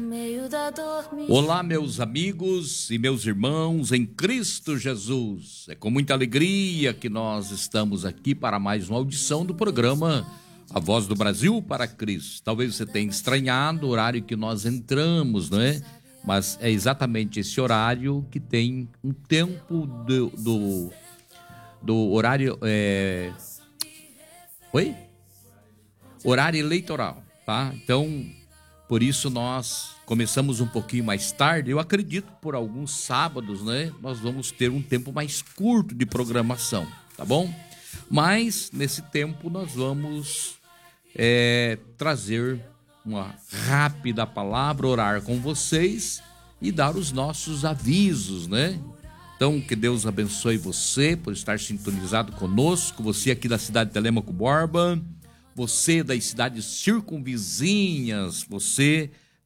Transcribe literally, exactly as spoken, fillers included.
Olá, meus amigos e meus irmãos em Cristo Jesus. É com muita alegria que nós estamos aqui para mais uma audição do programa A Voz do Brasil para Cristo. Talvez você tenha estranhado o horário que nós entramos, não é? Mas é exatamente esse horário que tem um tempo do, do, do horário... É... Oi? Horário eleitoral, tá? Então, por isso nós começamos um pouquinho mais tarde. Eu acredito por alguns sábados, né? Nós vamos ter um tempo mais curto de programação, tá bom? Mas, nesse tempo, nós vamos é, trazer uma rápida palavra, orar com vocês e dar os nossos avisos, né? Então, que Deus abençoe você por estar sintonizado conosco, você aqui da cidade de Telêmaco Borba, você das cidades circunvizinhas, você